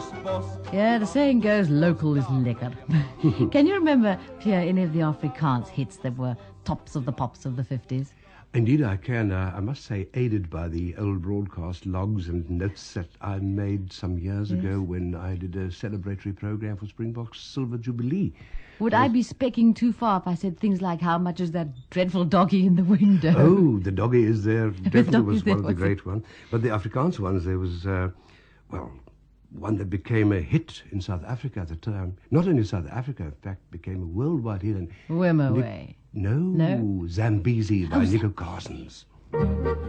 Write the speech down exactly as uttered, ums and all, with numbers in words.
Yeah, the saying goes, local is lekker. Can you remember, Pierre, any of the Afrikaans hits that were tops of the pops of the fifties? Indeed, I can. Uh, I must say, aided by the old broadcast logs and notes that I made some years Yes. ago when I did a celebratory program for Springbok's Silver Jubilee. Would I be specking too far if I said things like, how much is that dreadful doggy in the window? Oh, the doggy is there. Definitely doggy was is there, one of the was great ones. But the Afrikaans ones, there was, uh, well, one that became a hit in South Africa at the time. Not only South Africa, in fact, became a worldwide hit. And Wimoway. No, No? Zambezi by Oh, Nico Carsons.